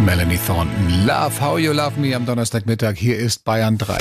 Melanie Thornton, Love How You Love Me am Donnerstagmittag. Hier ist Bayern 3.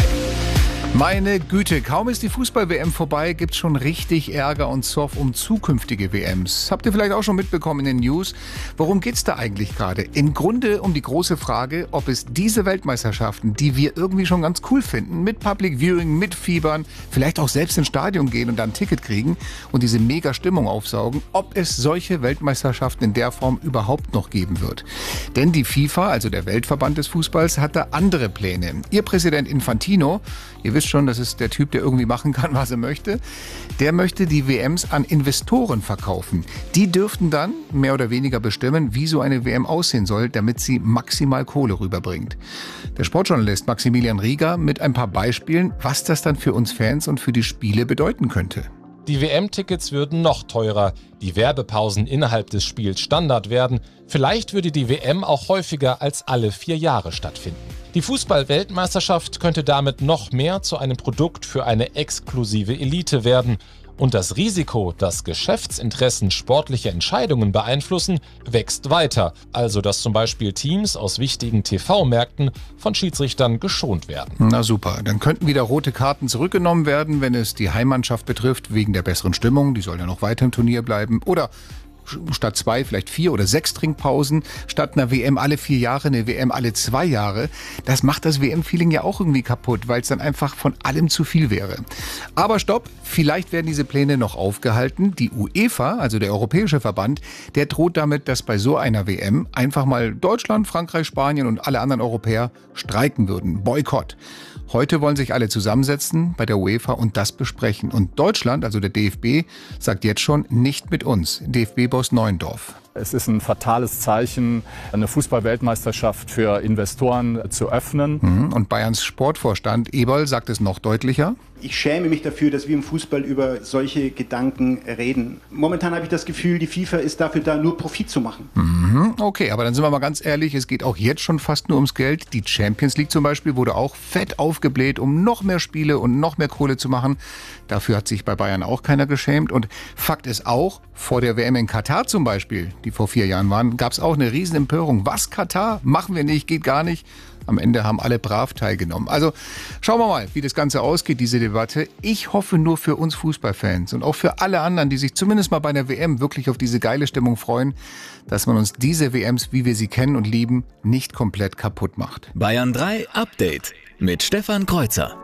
Meine Güte, kaum ist die Fußball-WM vorbei, gibt's schon richtig Ärger und Zoff um zukünftige WMs. Habt ihr vielleicht auch schon mitbekommen in den News? Worum geht's da eigentlich gerade? Im Grunde um die große Frage, ob es diese Weltmeisterschaften, die wir irgendwie schon ganz cool finden, mit Public Viewing, mit Fiebern, vielleicht auch selbst ins Stadion gehen und dann ein Ticket kriegen und diese Mega-Stimmung aufsaugen, ob es solche Weltmeisterschaften in der Form überhaupt noch geben wird. Denn die FIFA, also der Weltverband des Fußballs, hat da andere Pläne. Ihr Präsident Infantino, ihr wisst schon, das ist der Typ, der irgendwie machen kann, was er möchte. Der möchte die WMs an Investoren verkaufen. Die dürften dann mehr oder weniger bestimmen, wie so eine WM aussehen soll, damit sie maximal Kohle rüberbringt. Der Sportjournalist Maximilian Rieger mit ein paar Beispielen, was das dann für uns Fans und für die Spiele bedeuten könnte. Die WM-Tickets würden noch teurer, die Werbepausen innerhalb des Spiels Standard werden. Vielleicht würde die WM auch häufiger als alle 4 Jahre stattfinden. Die Fußball-Weltmeisterschaft könnte damit noch mehr zu einem Produkt für eine exklusive Elite werden. Und das Risiko, dass Geschäftsinteressen sportliche Entscheidungen beeinflussen, wächst weiter. Also dass zum Beispiel Teams aus wichtigen TV-Märkten von Schiedsrichtern geschont werden. Na super, dann könnten wieder rote Karten zurückgenommen werden, wenn es die Heimmannschaft betrifft, wegen der besseren Stimmung. Die soll ja noch weiter im Turnier bleiben. Oder statt 2 vielleicht 4 oder 6 Trinkpausen, statt einer WM alle 4 Jahre, eine WM alle 2 Jahre. Das macht das WM-Feeling ja auch irgendwie kaputt, weil es dann einfach von allem zu viel wäre. Aber stopp, vielleicht werden diese Pläne noch aufgehalten. Die UEFA, also der Europäische Verband, der droht damit, dass bei so einer WM einfach mal Deutschland, Frankreich, Spanien und alle anderen Europäer streiken würden. Boykott. Heute wollen sich alle zusammensetzen bei der UEFA und das besprechen. Und Deutschland, also der DFB, sagt jetzt schon, nicht mit uns. DFB-Boss Neuendorf. Es ist ein fatales Zeichen, eine Fußball-Weltmeisterschaft für Investoren zu öffnen. Und Bayerns Sportvorstand Eberl sagt es noch deutlicher. Ich schäme mich dafür, dass wir im Fußball über solche Gedanken reden. Momentan habe ich das Gefühl, die FIFA ist dafür da, nur Profit zu machen. Okay, aber dann sind wir mal ganz ehrlich, es geht auch jetzt schon fast nur ums Geld. Die Champions League zum Beispiel wurde auch fett aufgebläht, um noch mehr Spiele und noch mehr Kohle zu machen. Dafür hat sich bei Bayern auch keiner geschämt. Und Fakt ist auch, vor der WM in Katar zum Beispiel, die vor 4 Jahren waren, gab es auch eine riesen Empörung. Was, Katar? Machen wir nicht, geht gar nicht. Am Ende haben alle brav teilgenommen. Also schauen wir mal, wie das Ganze ausgeht, diese Debatte. Ich hoffe nur für uns Fußballfans und auch für alle anderen, die sich zumindest mal bei einer WM wirklich auf diese geile Stimmung freuen, dass man uns diese WMs, wie wir sie kennen und lieben, nicht komplett kaputt macht. Bayern 3 Update mit Stefan Kreuzer.